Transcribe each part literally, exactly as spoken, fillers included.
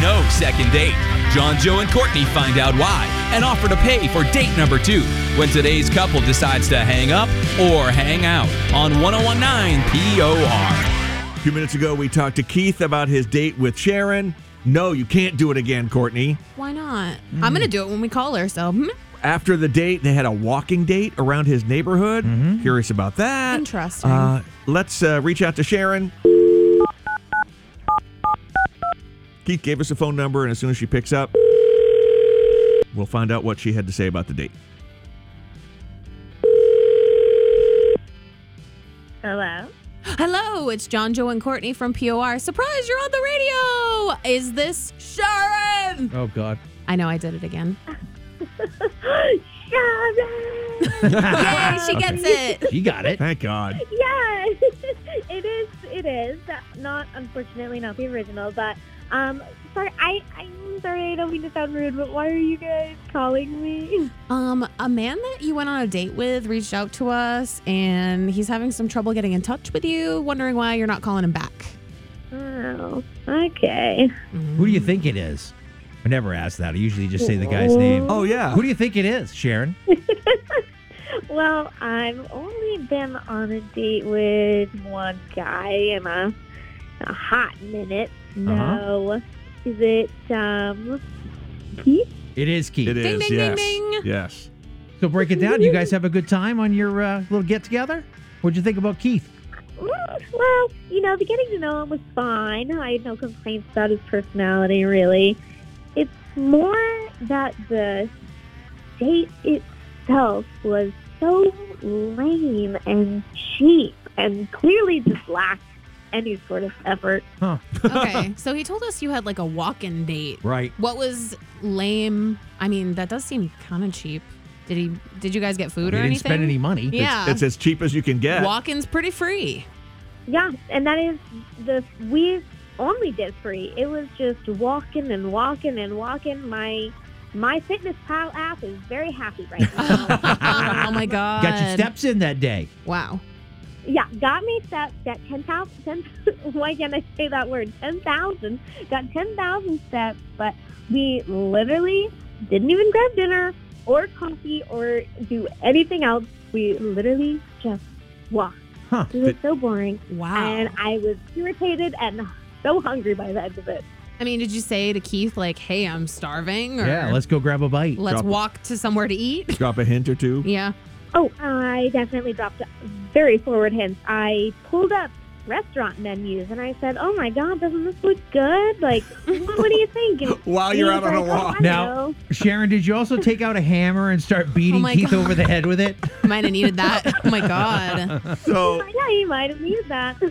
no second date. John, Joe, and Courtney find out why and offer to pay for date number two when today's couple decides to hang up or hang out on one oh one nine P O R. A few minutes ago, we talked to Keith about his date with Sharon. No, you can't do it again, Courtney. Why not? Mm. I'm going to do it when we call her, so... After the date, they had a walking date around his neighborhood. Mm-hmm. Curious about that. Interesting. Uh, let's uh, reach out to Sharon. Keith gave us a phone number, and as soon as she picks up, we'll find out what she had to say about the date. Hello? Hello, it's John, Joe, and Courtney from P O R. Surprise, you're on the radio! Is this Sharon? Oh, God. I know, I did it again. Sharon! Yay, she gets it. She got it. Thank God. Yeah, it is, it is. Not, unfortunately, not the original, but, um, sorry, I, I'm sorry, I don't mean to sound rude, but why are you guys calling me? Um, a man that you went on a date with reached out to us, and he's having some trouble getting in touch with you, wondering why you're not calling him back. Oh, okay. Who do you think it is? I never ask that. I usually just say the guy's name. Oh, yeah. Who do you think it is, Sharon? Well, I've only been on a date with one guy in a, a hot minute. No. Uh-huh. Is it, um, Keith? It is Keith. It is, ding, ding, yes. ding, ding. Yes. So break it down. You guys have a good time on your uh, little get-together? What'd you think about Keith? Well, you know, the getting to know him was fine. I had no complaints about his personality, really. It's more that the date itself was so lame and cheap and clearly just lacked any sort of effort. Huh. Okay, so he told us you had like a walk-in date. Right. What was lame? I mean, that does seem kind of cheap. Did he? Did you guys get food He or didn't anything? spend any money. Yeah. It's, it's as cheap as you can get. Walk-in's pretty free. Yeah, and that is the we only did free. It was just walking and walking and walking. My my Fitness Pal app is very happy right now. Oh my God. Got your steps in that day. Wow. Yeah, got me steps. Got ten thousand. ten, why can't I say that word? ten thousand. Got ten thousand steps, but we literally didn't even grab dinner or coffee or do anything else. We literally just walked. Huh. It was so boring. Wow. And I was irritated and so hungry by the end of it. I mean, did you say to Keith, like, hey, I'm starving? Or Yeah, let's go grab a bite. let's Drop- walk to somewhere to eat? Drop a hint or two. Yeah. Oh, I definitely dropped very forward hints. I pulled up restaurant menus and I said, oh my God, doesn't this look good? Like, what do you think? And While he you're was out on a like, oh, walk. I Now, know. Sharon, did you also take out a hammer and start beating Oh my Keith God. over the head with it? Might have needed that. Oh my God. So Yeah, you might have needed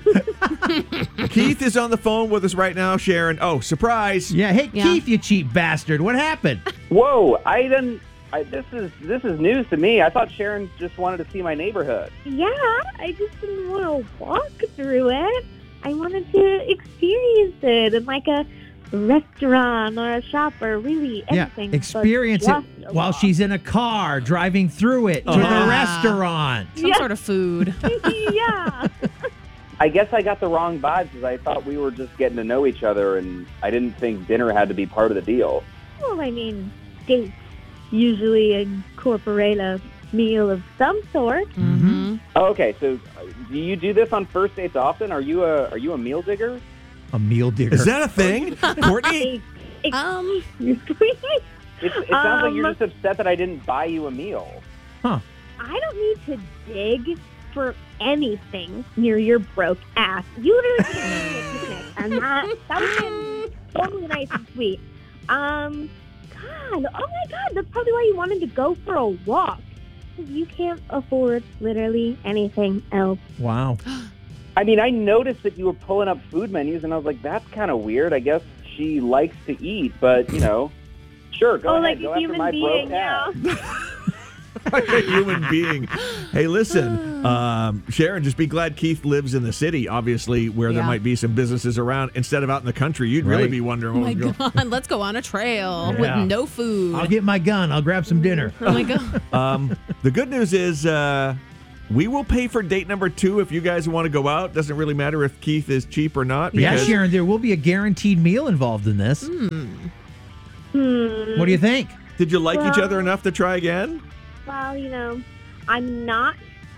that. Keith is on the phone with us right now, Sharon. Oh, surprise. Yeah. Hey, Yeah. Keith, you cheap bastard. What happened? Whoa! I didn't. I, this is this is news to me. I thought Sharon just wanted to see my neighborhood. Yeah, I just didn't want to walk through it. I wanted to experience it in like a restaurant or a shop or really anything. Yeah, experience but it just a while walk. she's in a car driving through it to Uh-huh. the restaurant. Some Yeah. sort of food. Yeah. I guess I got the wrong vibes because I thought we were just getting to know each other, and I didn't think dinner had to be part of the deal. Well, I mean, dates usually incorporate a meal of some sort. Mm-hmm. Oh, okay, so uh, do you do this on first dates often? Are you a are you a meal digger? A meal digger. Is that a thing? Courtney? Um, Excuse me. It, it sounds like you're Um, just upset that I didn't buy you a meal. Huh. I don't need to dig for anything near your broke ass. You literally gave me a picnic, and that, that would have been totally nice and sweet. Um, God, oh my God, that's probably why you wanted to go for a walk. 'Cause you can't afford literally anything else. Wow. I mean, I noticed that you were pulling up food menus, and I was like, that's kind of weird. I guess she likes to eat, but, you know, sure, go oh, ahead. like Go a after human my being, broke yeah. ass. Like a human being. Hey, listen, um, Sharon, just be glad Keith lives in the city, obviously, where there Yeah. might be some businesses around. Instead of out in the country, you'd really Right. be wondering oh what my was going God. Let's go on a trail Yeah. with no food. I'll get my gun. I'll grab some dinner. Oh my God. Um, the good news is uh, we will pay for date number two if you guys want to go out. Doesn't really matter if Keith is cheap or not. Yeah, because- Sharon, there will be a guaranteed meal involved in this. Hmm. Hmm. What do you think? Did you like each Well- other enough to try again? Well, you know, I'm not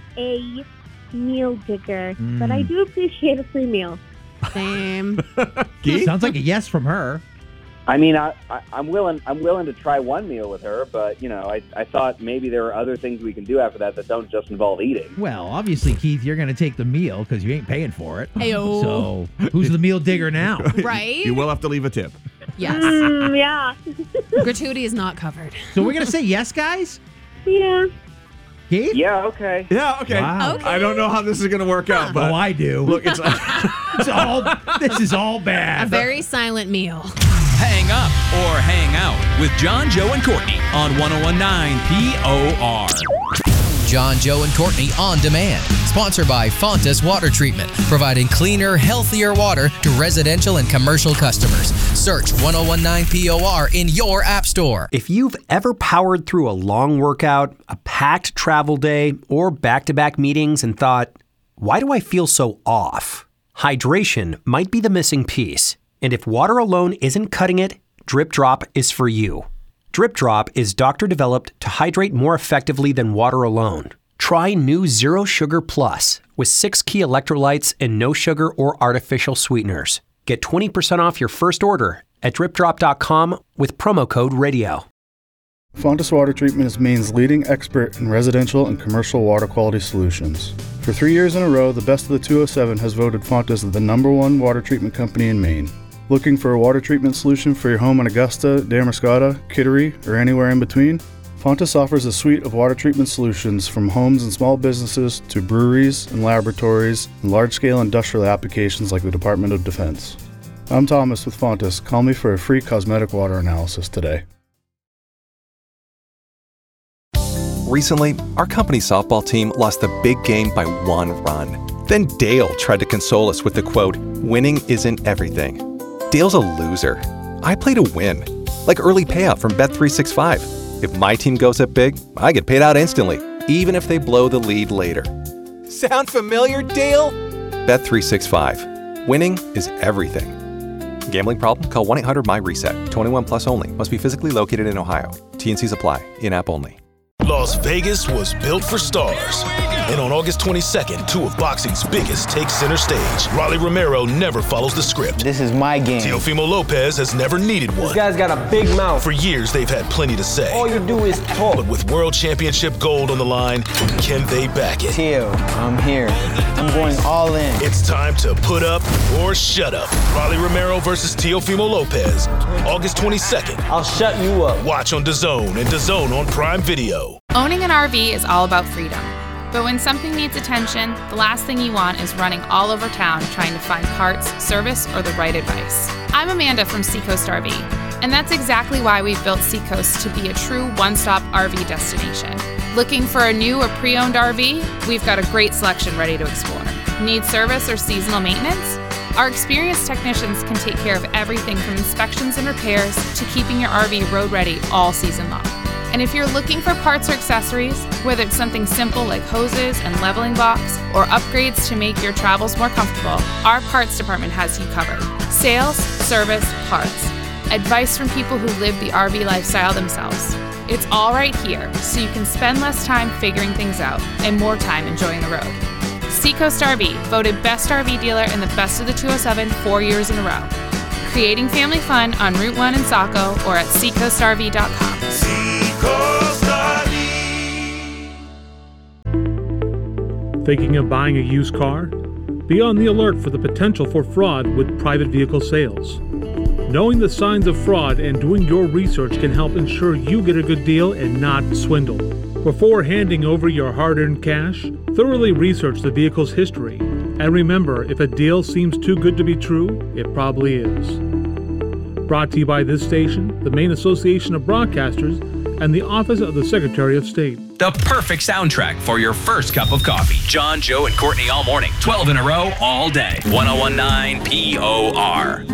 a meal digger, but I Mm. do appreciate a free meal. Same. Keith? Sounds like a yes from her. I mean, I, I, I'm willing. I'm willing to try one meal with her, but you know, I, I thought maybe there are other things we can do after that that don't just involve eating. Well, obviously, Keith, you're going to take the meal because you ain't paying for it. Ayo. So, who's the meal digger now? Right? You will have to leave a tip. Yes. Mm, yeah. Gratuity is not covered. So we're going to say yes, guys? Yeah. Keith? Yeah. Okay. Yeah, okay. Wow. Okay. I don't know how this is going to work out, but Oh, I do. look, it's It's all, this is all A bad. very silent meal. Hang up or hang out with John, Joe, and Courtney on one oh one nine P O R. John, Joe, and Courtney On Demand. Sponsored by Fontas Water Treatment, providing cleaner, healthier water to residential and commercial customers. Search one oh one nine P O R in your app store. If you've ever powered through a long workout, a packed travel day, or back-to-back meetings and thought, why do I feel so off? Hydration might be the missing piece. And if water alone isn't cutting it, Drip Drop is for you. Drip Drop is doctor-developed to hydrate more effectively than water alone. Try new Zero Sugar Plus with six key electrolytes and no sugar or artificial sweeteners. Get twenty percent off your first order at drip drop dot com with promo code radio. Fontas Water Treatment is Maine's leading expert in residential and commercial water quality solutions. For three years in a row, the Best of the two oh seven has voted Fontas the number one water treatment company in Maine. Looking for a water treatment solution for your home in Augusta, Damariscotta, Kittery, or anywhere in between? Fontas offers a suite of water treatment solutions from homes and small businesses to breweries and laboratories and large-scale industrial applications like the Department of Defense. I'm Thomas with Fontas. Call me for a free cosmetic water analysis today. Recently, our company's softball team lost the big game by one run. Then Dale tried to console us with the quote, "Winning isn't everything." Dale's a loser. I play to win. Like early payout from Bet three sixty-five. If my team goes up big, I get paid out instantly, even if they blow the lead later. Sound familiar, Dale? Bet three sixty-five. Winning is everything. Gambling problem? Call one eight hundred M Y reset. twenty-one plus only. Must be physically located in Ohio. T and Cs apply. In-app only. Las Vegas was built for stars. And on August twenty-second, two of boxing's biggest take center stage. Rolly Romero never follows the script. This is my game. Teofimo Lopez has never needed one. This guy's got a big mouth. For years, they've had plenty to say. All you do is talk. But with World Championship gold on the line, can they back it? Teo, I'm here. I'm going all in. It's time to put up or shut up. Rolly Romero versus Teofimo Lopez. August twenty-second. I'll shut you up. Watch on DAZN and DAZN on Prime Video. Owning an R V is all about freedom. But when something needs attention, the last thing you want is running all over town trying to find parts, service, or the right advice. I'm Amanda from Seacoast R V, and that's exactly why we've built Seacoast to be a true one-stop R V destination. Looking for a new or pre-owned R V? We've got a great selection ready to explore. Need service or seasonal maintenance? Our experienced technicians can take care of everything from inspections and repairs to keeping your R V road ready all season long. And if you're looking for parts or accessories, whether it's something simple like hoses and leveling box, or upgrades to make your travels more comfortable, our parts department has you covered. Sales, service, parts. Advice from people who live the R V lifestyle themselves. It's all right here, so you can spend less time figuring things out and more time enjoying the road. Seacoast R V, voted Best R V Dealer in the Best of the two oh seven four years in a row. Creating family fun on Route one in Saco or at seacoast R V dot com. Thinking of buying a used car? Be on the alert for the potential for fraud with private vehicle sales. Knowing the signs of fraud and doing your research can help ensure you get a good deal and not swindled. Before handing over your hard-earned cash, thoroughly research the vehicle's history. And remember, if a deal seems too good to be true, it probably is. Brought to you by this station, the Maine Association of Broadcasters, and the Office of the Secretary of State. The perfect soundtrack for your first cup of coffee. John, Joe, and Courtney all morning. twelve in a row, all day. one oh one nine P O R.